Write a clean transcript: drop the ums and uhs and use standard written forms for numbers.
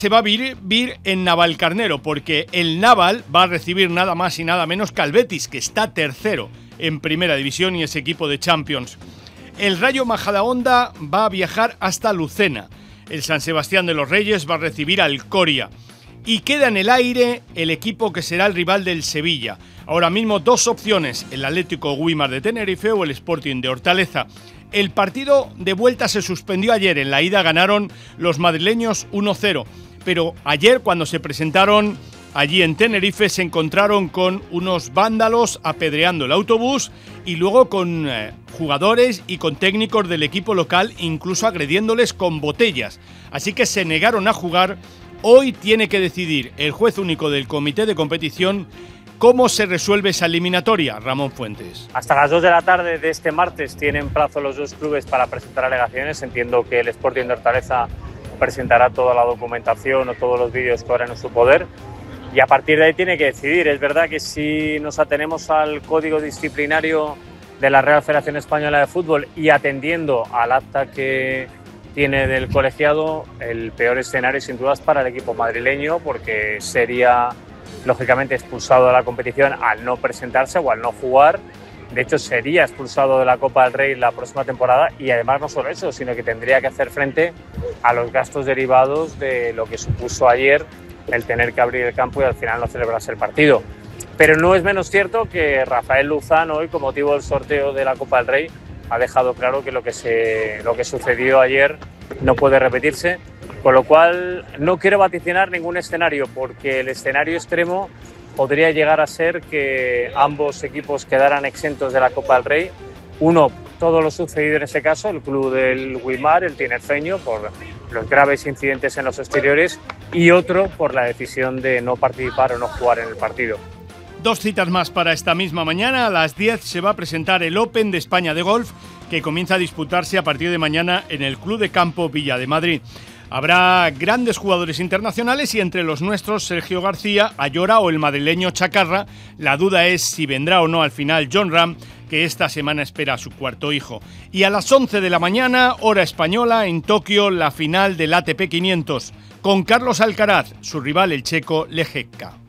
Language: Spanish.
Se va a vivir en Navalcarnero porque el Naval va a recibir nada más y nada menos que al Betis, que está tercero en Primera División y es equipo de Champions. El Rayo Majadahonda va a viajar hasta Lucena. El San Sebastián de los Reyes va a recibir al Coria. Y queda en el aire el equipo que será el rival del Sevilla. Ahora mismo dos opciones, el Atlético Güímar de Tenerife o el Sporting de Hortaleza. El partido de vuelta se suspendió ayer, en la ida ganaron los madrileños 1-0. Pero ayer, cuando se presentaron allí en Tenerife, se encontraron con unos vándalos apedreando el autobús y luego con jugadores y con técnicos del equipo local, incluso agrediéndoles con botellas. Así que se negaron a jugar. Hoy tiene que decidir el juez único del comité de competición cómo se resuelve esa eliminatoria, Ramón Fuentes. Hasta las 2 de la tarde de este martes tienen plazo los dos clubes para presentar alegaciones. Entiendo que el Sporting de Hortaleza presentará toda la documentación o todos los vídeos que ahora en su poder y a partir de ahí tiene que decidir. Es verdad que si nos atenemos al código disciplinario de la Real Federación Española de Fútbol y atendiendo al acta que tiene del colegiado, el peor escenario sin dudas para el equipo madrileño, porque sería lógicamente expulsado de la competición al no presentarse o al no jugar. De hecho, sería expulsado de la Copa del Rey la próxima temporada y además no solo eso, sino que tendría que hacer frente a los gastos derivados de lo que supuso ayer el tener que abrir el campo y al final no celebrarse el partido. Pero no es menos cierto que Rafael Luzán hoy, con motivo del sorteo de la Copa del Rey, ha dejado claro que lo que sucedió ayer no puede repetirse, con lo cual no quiero vaticinar ningún escenario, porque el escenario extremo podría llegar a ser que ambos equipos quedaran exentos de la Copa del Rey. Uno, todo lo sucedido en ese caso, el club del Güímar, el tinerfeño, por los graves incidentes en los exteriores, y otro por la decisión de no participar o no jugar en el partido. Dos citas más para esta misma mañana. A las 10 se va a presentar el Open de España de golf, que comienza a disputarse a partir de mañana en el Club de Campo Villa de Madrid. Habrá grandes jugadores internacionales y entre los nuestros Sergio García, Ayora o el madrileño Chacarra. La duda es si vendrá o no al final Jon Rahm, que esta semana espera a su cuarto hijo. Y a las 11 de la mañana, hora española, en Tokio, la final del ATP 500, con Carlos Alcaraz, su rival el checo Leječka.